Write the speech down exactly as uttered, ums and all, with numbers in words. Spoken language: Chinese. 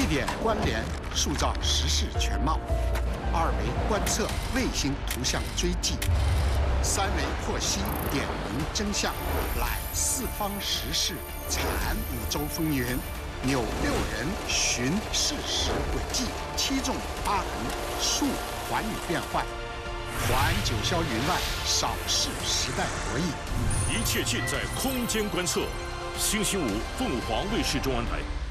点关联，塑造时事全貌；二维观测卫星图像追迹；三维剖析点明真相，览四方时事，阐五洲风云。 扭六人寻事实轨迹，七纵八横述寰宇变幻，环九霄云外，扫视时代博弈。 一切尽在空间观测。星期五，凤凰卫视中文台。